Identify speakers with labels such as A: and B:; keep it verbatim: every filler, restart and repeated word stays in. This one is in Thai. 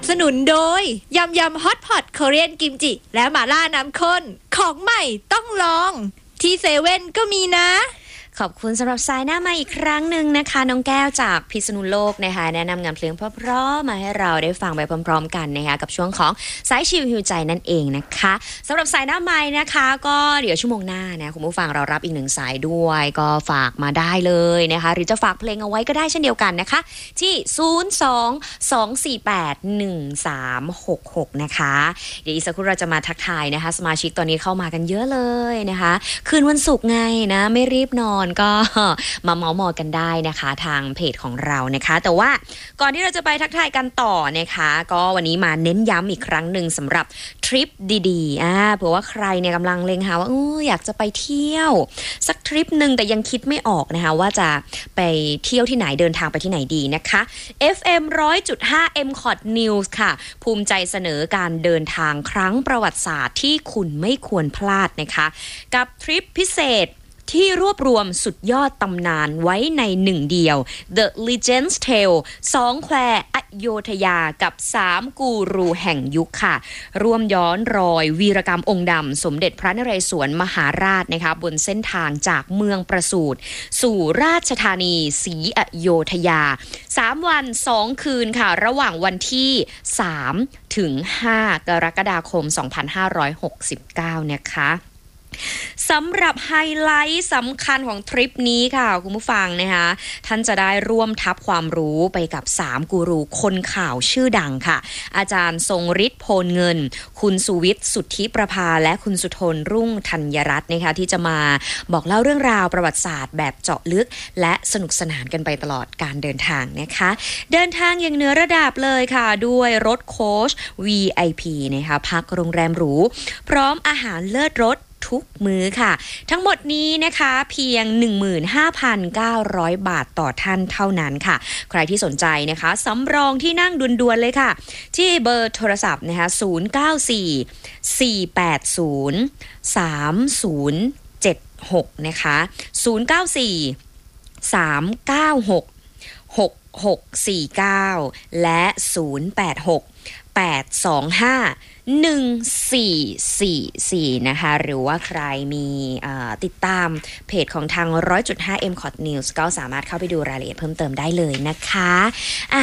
A: บสนุนโดยยำยำฮอตพอตคอเรียนกิมจิและหม่าล่าน้ำข้นของใหม่ต้องลองที่เซเว่นก็มีนะ
B: ขอบคุณสำหรับสายหน้ามาอีกครั้งหนึ่งนะคะน้องแก้วจากพิษณุโลกนะคะแนะนำงานเพลงเพราะๆมาให้เราได้ฟังไปพร้อมๆกันนะคะกับช่วงของสายชิลฮิวใจนั่นเองนะคะสำหรับสายหน้าไม้นะคะก็เดี๋ยวชั่วโมงหน้านะคุณผู้ฟังเรารับอีกหนึ่งสายด้วยก็ฝากมาได้เลยนะคะหรือจะฝากเพลงเอาไว้ก็ได้เช่นเดียวกันนะคะที่ศูนย์ สอง สอง สี่ แปด หนึ่ง สาม หก หกนะคะเดี๋ยวอีกสักครู่เราจะมาทักทายนะคะสมาชิกตอนนี้เข้ามากันเยอะเลยนะคะคืนวันศุกร์ไงนะไม่รีบนอนก็มาเมาส์มอยกันได้นะคะทางเพจของเรานะคะแต่ว่าก่อนที่เราจะไปทักทายกันต่อนะคะก็วันนี้มาเน้นย้ำอีกครั้งหนึ่งสำหรับทริปดีๆอ่าเผื่อว่าใครเนี่ยกำลังเล็งหาว่าอยากจะไปเที่ยวสักทริปหนึ่งแต่ยังคิดไม่ออกนะคะว่าจะไปเที่ยวที่ไหนเดินทางไปที่ไหนดีนะคะ เอฟ เอ็ม หนึ่งร้อยจุดห้า เอ็ม คอท News ค่ะภูมิใจเสนอการเดินทางครั้งประวัติศาสตร์ที่คุณไม่ควรพลาดนะคะกับทริปพิเศษที่รวบรวมสุดยอดตำนานไว้ในหนึ่งเดียว The Legends Tale สองแควอโยธยากับสามกูรูแห่งยุคค่ะร่วมย้อนรอยวีรกรรมองค์ดำสมเด็จพระนเรศวรมหาราชนะคะบนเส้นทางจากเมืองประสูติสู่ราชธานีศรีอโยธยาสามวันสองคืนค่ะระหว่างวันที่สามถึงห้ากรกฎาคมสองพันห้าร้อยหกสิบเก้านะคะสำหรับไฮไลท์สำคัญของทริปนี้ค่ะคุณผู้ฟังนะคะท่านจะได้ร่วมทับความรู้ไปกับสามกูรูคนข่าวชื่อดังค่ะอาจารย์ทรงฤทธิ์โพลเงินคุณสุวิทย์สุทธิประภาและคุณสุทนรุ่งธัญรัตน์นะคะที่จะมาบอกเล่าเรื่องราวประวัติศาสตร์แบบเจาะลึกและสนุกสนานกันไปตลอดการเดินทางนะคะเดินทางอย่างเหนือระดับเลยค่ะด้วยรถโค้ช วี ไอ พี นะคะพักโรงแรมหรูพร้อมอาหารเลิศรสทุกมื้อค่ะทั้งหมดนี้นะคะเพียง หนึ่งหมื่นห้าพันเก้าร้อย บาทต่อท่านเท่านั้นค่ะใครที่สนใจนะคะสำรองที่นั่งด่วนๆเลยค่ะที่เบอร์โทรศัพท์นะคะศูนย์ เก้า สี่ สี่ แปด ศูนย์ สาม ศูนย์ เจ็ด หกนะคะศูนย์ เก้า สี่ สาม เก้า หก หก หก สี่ เก้าและศูนย์ แปด หก แปด สอง ห้า หนึ่ง สี่ สี่ สี่นะคะหรือว่าใครมีติดตามเพจของทาง หนึ่งร้อยจุดห้า เอ็ม คอท News ก็สามารถเข้าไปดูรายละเอียดเพิ่มเติมได้เลยนะคะ